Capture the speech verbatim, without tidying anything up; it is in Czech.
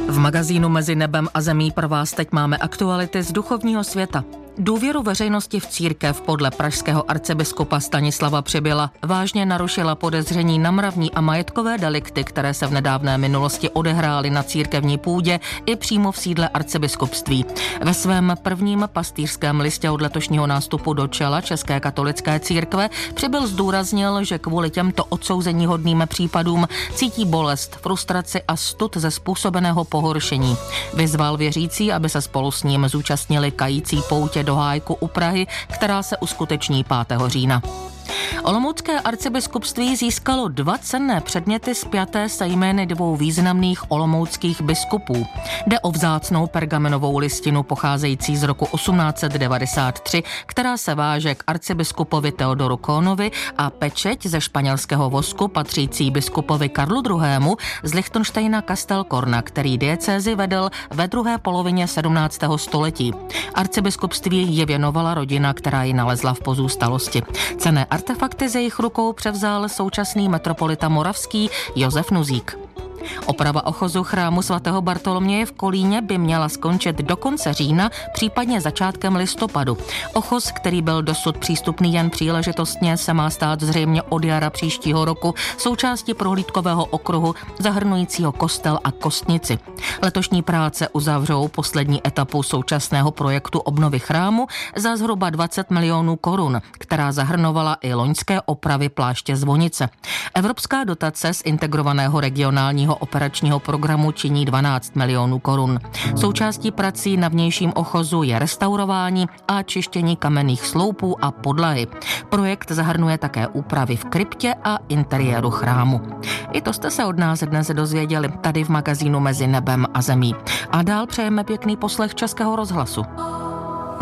V magazínu Mezi nebem a zemí pro vás teď máme aktuality z duchovního světa. Důvěru veřejnosti v církev podle pražského arcibiskupa Stanislava Přibyla vážně narušila podezření na mravní a majetkové delikty, které se v nedávné minulosti odehrály na církevní půdě i přímo v sídle arcibiskupství. Ve svém prvním pastýřském listě od letošního nástupu do čela České katolické církve Přibyl zdůraznil, že kvůli těmto odsouzeníhodným případům cítí bolest, frustraci a stud ze způsobeného pohoršení. Vyzval věřící, aby se spolu s ním zúčastnili kající poutě do Hájku u Prahy, která se uskuteční pátého října. Olomoucké arcibiskupství získalo dva cenné předměty spjaté se jmény dvou významných olomouckých biskupů. Jde o vzácnou pergamenovou listinu pocházející z roku osmnáct set devadesát tři, která se váže k arcibiskupovi Teodoru Kohnovi, a pečeť ze španělského vosku patřící biskupovi Karlu druhému z Lichtenštejna Castelcorna, který diecézi vedl ve druhé polovině sedmnáctého století. Arcibiskupství je věnovala rodina, která ji nalezla v pozůstalosti. Cenné artefakty z jejich rukou převzal současný metropolita moravský Josef Nuzík. Oprava ochozu chrámu svatého Bartoloměje v Kolíně by měla skončit do konce října, případně začátkem listopadu. Ochoz, který byl dosud přístupný jen příležitostně, se má stát zřejmě od jara příštího roku součástí prohlídkového okruhu zahrnujícího kostel a kostnici. Letošní práce uzavřou poslední etapu současného projektu obnovy chrámu za zhruba dvacet milionů korun, která zahrnovala i loňské opravy pláště zvonice. Evropská dotace z integrovaného regionálního operačního programu činí dvanáct milionů korun. Součástí prací na vnějším ochozu je restaurování a čištění kamenných sloupů a podlahy. Projekt zahrnuje také úpravy v kryptě a interiéru chrámu. I to jste se od nás dnes dozvěděli tady v magazínu Mezi nebem a zemí. A dál přejeme pěkný poslech Českého rozhlasu.